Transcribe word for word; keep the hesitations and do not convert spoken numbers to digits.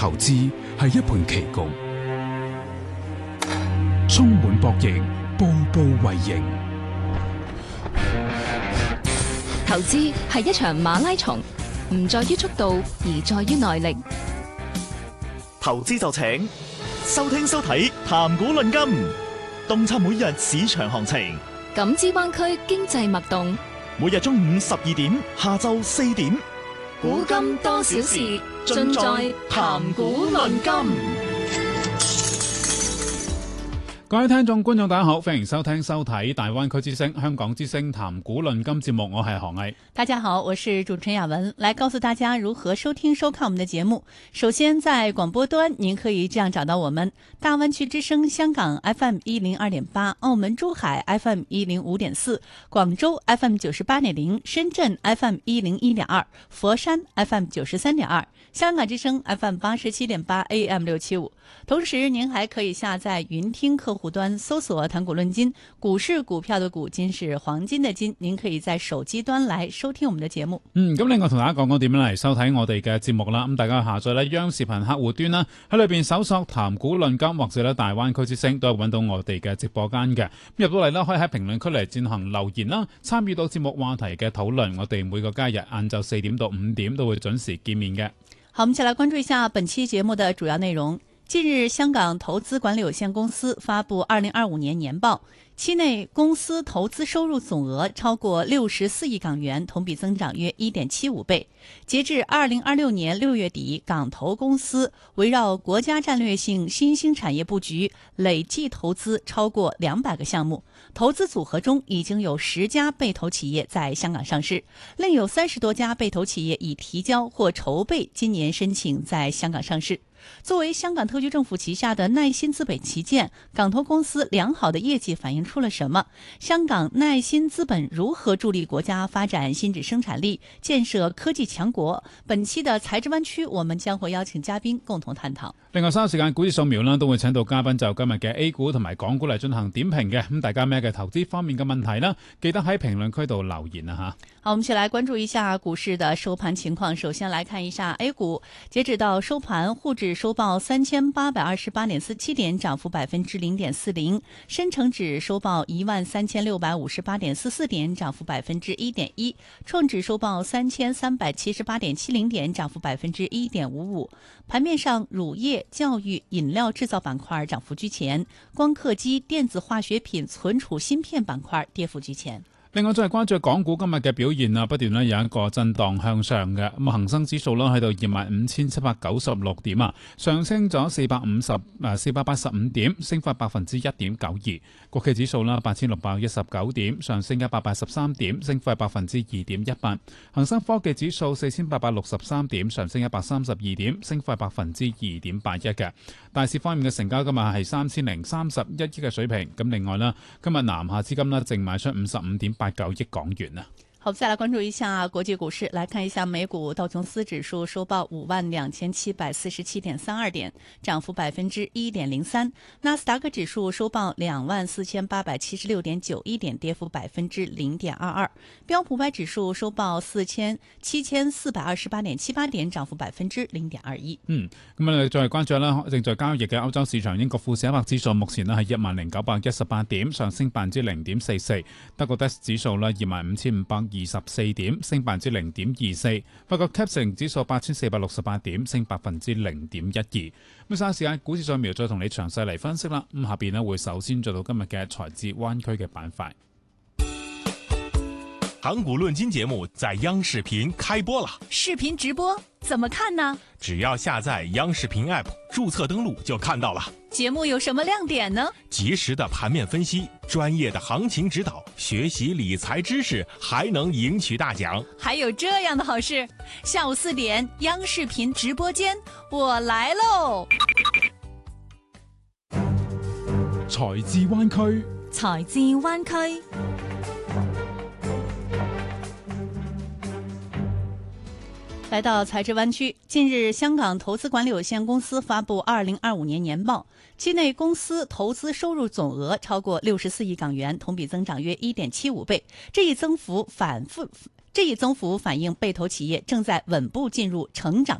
投資係一盤棋局，充滿博弈，步步為營。 投資係一場馬拉松，唔在於速度，而在於耐力。 投資就請收聽收睇談股論金，洞察每日市場行情， 感知灣區經濟脈動。 每日中午十二點，下晝四點， 古今多少事，盡在談股論金。 各位聽眾觀眾大家好，歡迎收聽收睇大灣區之聲香港之聲談股論金節目，我係何毅。 大家好，我是主持人雅文，來告訴大家如何收聽收看我們的節目。首先在廣播端您可以這樣找到我們：大灣區之聲香港 F M 一零二點八，澳門珠海 F M 一零五點四，廣州 F M 九十八點零，深圳 F M 一零一點二，佛山 F M 九十三點二，香港之聲 F M 八十七點八 A M 六七五。同時您還可以下載雲聽客戶端搜索談股論金，股市股票的股，金是黃金的金，您可以在手機端來收聽我們的節目。 嗯，咁另外同大家講講點樣嚟收睇我哋嘅節目啦。咁大家下載咧央視頻客戶端啦，喺裏邊搜索談股論金或者咧大灣區之聲，都係揾到我哋嘅直播間嘅。入到嚟啦，可以喺評論區嚟進行留言啦，參與到節目話題嘅討論。我哋每個假日晏晝四點到五點都會準時見面嘅。 好，我們一起來關注一下本期節目的主要內容。近日，香港投資管理有限公司發布二零二五年年報，期內公司投資收入總額超過六十四億港元，同比增長約一點七五倍。截至二零二六年六月底，港投公司圍繞國家戰略性新興產業佈局，累計投資超過兩百個項目。投資組合中已經有十家被投企業在香港上市，另有三十多家被投企業已提交或籌備今年申請在香港上市。作為香港特區政府旗下的耐新資本旗艦，港投公司良好的業績反映出了什麼？香港耐新資本如何助力國家發展新質生產力，建設科技強國？本期的財智灣區，我們將會邀請嘉賓共同探討。 另外稍後時間股市掃描啦，都會請到嘉賓就今日嘅 A 股同埋港股嚟進行點評嘅。咁大家咩嘅投資方面嘅問題啦，記得喺評論區度留言啊吓。 好，我們一起來關注一下股市的收盤情況。首先來看一下 A 股，截止到收盤，滬指收報三千八百二十八點四七點，漲幅百分之零點四零；深成指收報一萬三千六百五十八點四四點，漲幅百分之一點一；創指收報三千三百七十八點七零點，漲幅百分之一點五五。盤面上，乳業、教育、飲料製造板塊漲幅居前，光刻機、電子化學品、存儲芯片板塊跌幅居前。 另外再係關注港股今日嘅表現啊，不斷咧有一個震盪向上嘅。咁恒生指數咧喺度二萬五千七百九十六點啊，上升咗四百五十誒四百八十五點，升幅百分之一點九二。國企指數啦八千六百一十九點，上升一百八十三點，升幅百分之二點一八。恒生科技指數四千八百六十三點，上升一百三十二點，升幅百分之二點八一嘅。大市方面嘅成交今日係三千零三十一億嘅水平。咁另外啦，今日南下資金呢淨賣出五十五點八九億港元啊。 好，再來關注一下國際股市，來看一下美股道瓊斯指數收報五萬兩千七百四十七點三二點，漲幅百分之一點零三；納斯達克指數收報兩萬四千八百七十六點九一點，跌幅百分之零點二二；標普五百指數收報四千七千四百二十八點七八點，漲幅百分之零點二一。 嗯，咁啊，再嚟關注啦，正在交易嘅歐洲市場，英國富時一百指數目前咧係一萬零九百一十八點，上升百分之零點四四；德國 D A X 指數咧二萬五千五百二十四點，升百分之零點二四。法國 C A C 城指數八千四百六十八點，升百分之零點一二。咁稍後時間股市掃描再同你詳細嚟分析啦。咁下邊咧會首先做到今日嘅財智灣區嘅板塊。 談股論金節目在央視頻開播了， 視頻直播怎麼看呢？ 只要下載央視頻 App， 註冊登錄就看到了。 節目有什麼亮點呢？ 及時的盤面分析，專業的行情指導，學習理財知識，還能贏取大獎。 還有這樣的好事，下午四點央視頻直播間，我來嘍！ 財智灣區， 財智灣區。來到財智灣區，近日香港投資管理有限公司發布二零二五年年報，期內公司投資收入總額超過六十四億港元，同比增長約一點七五倍。這一增幅反覆，這一增幅反映被投企業正在穩步進入成長